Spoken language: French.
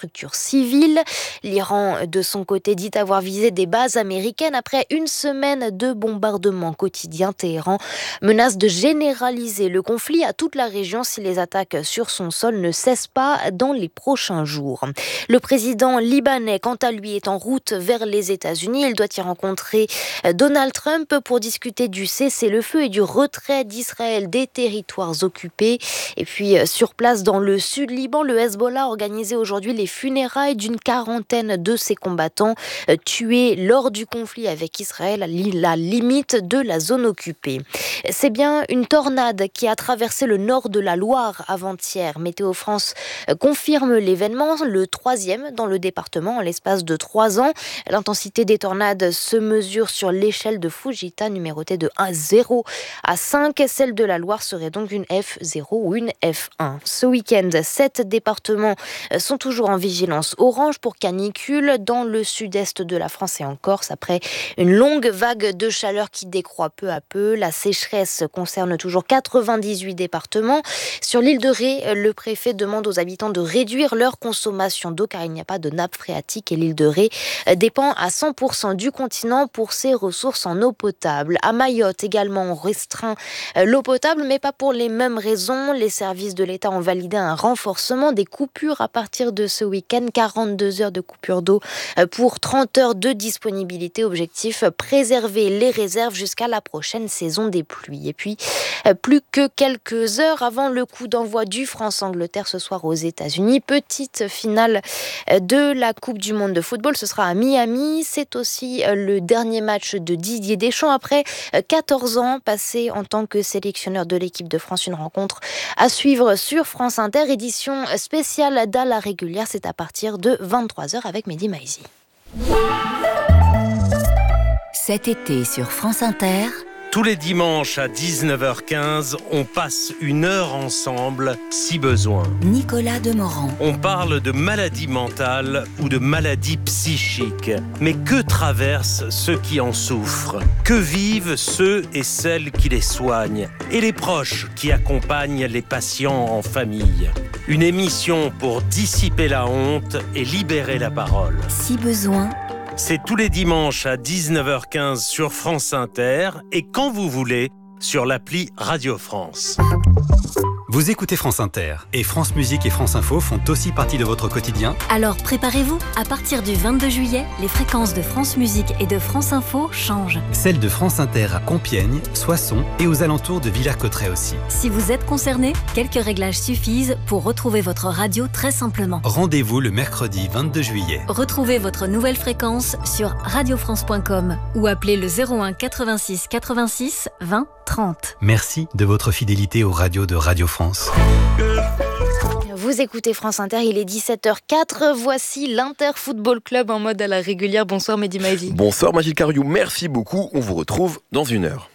infrastructures civiles. L'Iran, de son côté, dit avoir visé des bases américaines après une semaine de bombardements quotidiens. Téhéran menace de généraliser le conflit à toute la région si les attaques sur son sol ne cessent pas dans les prochains jours. Le président libanais, quant à lui, est en route vers les États-Unis. Il doit y rencontrer Donald Trump pour discuter du cessez-le-feu et du retrait d'Israël des territoires occupés. Et puis, sur place, dans le sud Liban, le Hezbollah a organisé aujourd'hui les funérailles d'une quarantaine de ses combattants tués lors du conflit avec Israël à la limite de la zone occupée. C'est bien une tornade qui a traversé le nord de la Loire avant-hier. Météo France confirme l'événement, le 3e dans le département en l'espace de 3 ans. L'intensité des tornades se mesure sur l'échelle de Fujita, numérotée de 0 à 5. Celle de la Loire serait donc une F0 ou une F1. Ce week-end, 7 départements sont toujours en vigilance orange pour canicule dans le sud-est de la France et en Corse. Après une longue vague de chaleur qui décroît peu à peu, la sécheresse concerne toujours 98 départements. Sur l'île de Ré, le préfet demande aux habitants de réduire leur consommation d'eau car il n'y a pas de nappe phréatique et l'île de Ré dépend à 100% du continent pour ses ressources en eau potable. À Mayotte également, on restreint l'eau potable, mais pas pour les mêmes raisons. Les services de l'État ont validé un renforcement des coupures à partir de ce week-end. 42 heures de coupure d'eau pour 30 heures de disponibilité. Objectif, préserver les réserves jusqu'à la prochaine saison des pluies. Et puis, plus que quelques heures avant le coup d'envoi du France-Angleterre ce soir aux États-Unis. Petite finale de la Coupe du Monde de football. Ce sera à Miami. C'est aussi le dernier match de Didier Deschamps après 14 ans passés en tant que sélectionneur de l'équipe de France. Une rencontre à suivre sur France Inter. Édition spéciale d'À la régulière. C'est à partir de 23h avec Mehdi Maizi. Cet été sur France Inter, tous les dimanches à 19h15, on passe une heure ensemble, si besoin. Nicolas Demorand. On parle de maladies mentales ou de maladies psychiques. Mais que traversent ceux qui en souffrent? Que vivent ceux et celles qui les soignent? Et les proches qui accompagnent les patients en famille? Une émission pour dissiper la honte et libérer la parole. Si besoin. C'est tous les dimanches à 19h15 sur France Inter et quand vous voulez sur l'appli Radio France. Vous écoutez France Inter et France Musique et France Info font aussi partie de votre quotidien. Alors préparez-vous, à partir du 22 juillet, les fréquences de France Musique et de France Info changent. Celles de France Inter à Compiègne, Soissons et aux alentours de Villers-Cotterêts aussi. Si vous êtes concerné, quelques réglages suffisent pour retrouver votre radio très simplement. Rendez-vous le mercredi 22 juillet. Retrouvez votre nouvelle fréquence sur radiofrance.com ou appelez le 01 86 86 20 30. Merci de votre fidélité aux radios de Radio France. Vous écoutez France Inter, il est 17h04. Voici l'Inter Football Club en mode à la régulière. Bonsoir Mehdi Maizi. Bonsoir Mathilde Cariou, merci beaucoup. On vous retrouve dans 1 heure.